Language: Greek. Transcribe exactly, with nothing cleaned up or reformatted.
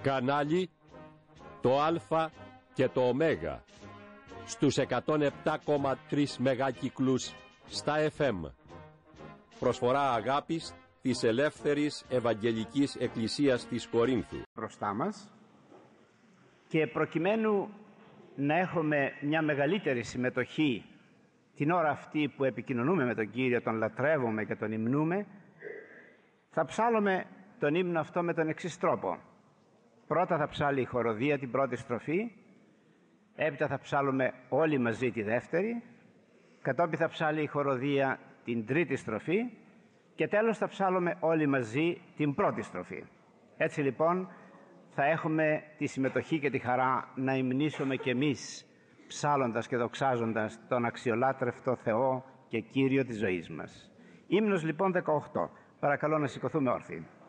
Κανάλι το Α και το Ω στους εκατόν επτά κόμμα τρία μεγάκυκλους στα εφ εμ. Προσφορά αγάπης της Ελεύθερης Ευαγγελικής Εκκλησίας της Κορίνθου. Μπροστά μας, και προκειμένου να έχουμε μια μεγαλύτερη συμμετοχή την ώρα αυτή που επικοινωνούμε με τον Κύριο, τον λατρεύουμε και τον υμνούμε, θα ψάλλουμε τον ύμνο αυτό με τον εξής τρόπο. Πρώτα θα ψάλλει η χοροδία την πρώτη στροφή, έπειτα θα ψάλλουμε όλοι μαζί τη δεύτερη, κατόπιν θα ψάλλει η χοροδία την τρίτη στροφή και τέλος θα ψάλλουμε όλοι μαζί την πρώτη στροφή. Έτσι λοιπόν θα έχουμε τη συμμετοχή και τη χαρά να υμνήσουμε κι εμείς, ψάλλοντας και δοξάζοντας τον αξιολάτρευτο Θεό και Κύριο της ζωής μας. Ύμνος λοιπόν δεκαοκτώ. Παρακαλώ να σηκωθούμε όρθιοι.